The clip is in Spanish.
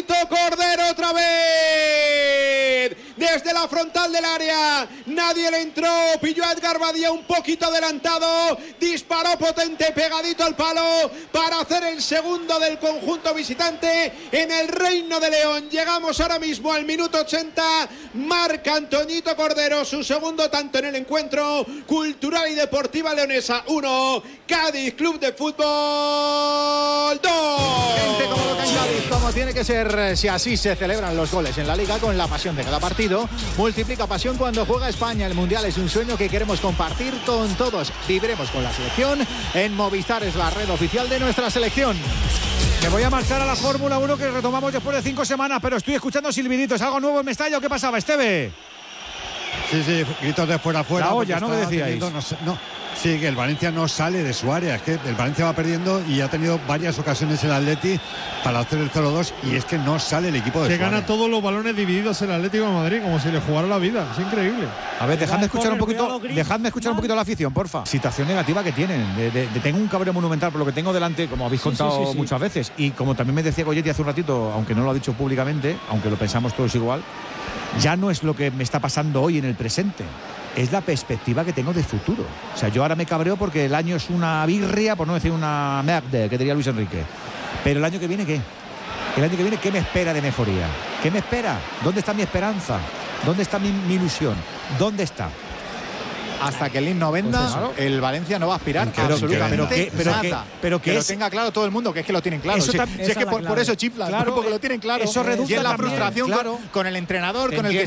Antonito Cordero otra vez. Desde la frontal del área, nadie le entró, pilló a Edgar Badía un poquito adelantado, disparó potente, pegadito al palo, para hacer el segundo del conjunto visitante en el Reino de León. Llegamos ahora mismo al minuto 80, marca Antonito Cordero su segundo tanto en el encuentro. Cultural y Deportiva Leonesa 1, Cádiz Club de Fútbol 2. Gente como lo que en Cádiz, como tiene que ser, si así se celebran los goles en la Liga, con la pasión de cada partido. Multiplica pasión cuando juega España. El Mundial es un sueño que queremos compartir con todos. Viviremos con la selección. En Movistar es la red oficial de nuestra selección. Me voy a marchar a la Fórmula 1 que retomamos después de 5 semanas, pero estoy escuchando silbiditos. ¿Algo nuevo en Mestalla o qué pasaba, Esteve? Sí, gritos de fuera. La olla, ¿no? ¿Qué decíais? Sí, que el Valencia no sale de su área. Es que el Valencia va perdiendo y ha tenido varias ocasiones el Atleti para hacer el 0-2 y es que no sale el equipo de que su gana área. Todos los balones divididos el Atlético de Madrid, como si le jugara la vida. Es increíble. A ver, dejadme escuchar un poquito a la afición, porfa. Situación negativa que tienen. Tengo un cabreo monumental por lo que tengo delante, como habéis contado muchas veces. Y como también me decía Goyetti hace un ratito, aunque no lo ha dicho públicamente, aunque lo pensamos todos igual, ya no es lo que me está pasando hoy en el presente. Es la perspectiva que tengo de futuro. O sea, yo ahora me cabreo porque el año es una birria, por no decir una merde, que diría Luis Enrique. Pero el año que viene, ¿qué? El año que viene, ¿qué me espera de mejoría? ¿Qué me espera? ¿Dónde está mi esperanza? ¿Dónde está mi ilusión? ¿Dónde está? Hasta que el himno venda, pues claro, el Valencia no va a aspirar absolutamente nada. Pero que lo tenga claro todo el mundo, que es que lo tienen claro. Si es que por eso chiflan, claro, porque lo tienen claro. Eso reduce y es la también, frustración claro, con el entrenador, con el que